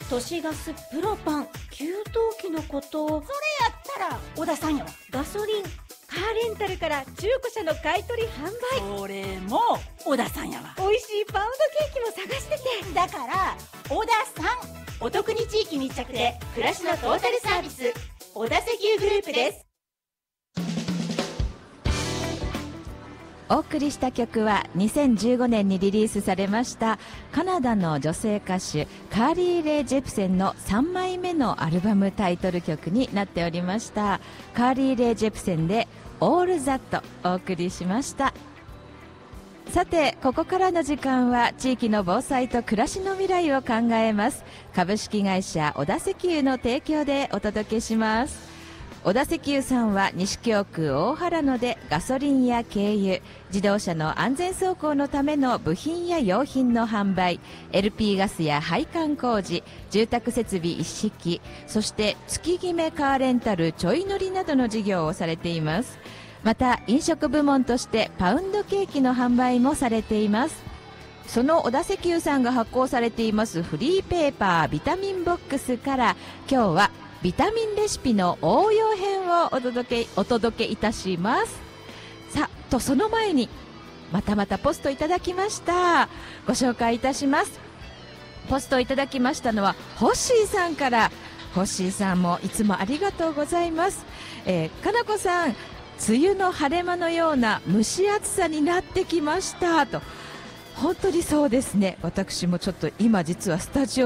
都市ガスプロパン給湯器のこと。それやったら小田さんやわ。ガソリンカーレンタルから中古車の買い取り販売。 それも小田さんやわ。 美味しいパウンドケーキも探してて。 だから小田さん。お得に地域密着で暮らしのトータルサービス、小田石油グループです。 お送りした曲は2015年にリリースされましたカナダの女性歌手カーリー・レイ・ジェプセンの3枚目のアルバムタイトル曲になっておりました。カーリー・レイ・ジェプセンでオール・ザットお送りしました。さて、ここからの時間は地域の防災と暮らしの未来を考えます。株式会社小田石油の提供でお届けします。小田石油さんは西京区大原野でガソリンや軽油、自動車の安全走行のための部品や用品の販売、LP ガスや配管工事、住宅設備一式、そして月決めカーレンタルちょい乗りなどの事業をされています。また飲食部門としてパウンドケーキの販売もされています。その小田石油さんが発行されていますフリーペーパービタミンボックスから今日はビタミンレシピの応用編をお届けいたします。さあとその前にまたポストいただきました。ご紹介いたします。ポストいただきましたのはホッシーさんから。ホッシーさんもいつもありがとうございます。かなこさん、梅雨の晴れ間のような蒸し暑さになってきましたと。本当にそうですね。私もちょっと今実はスタジオ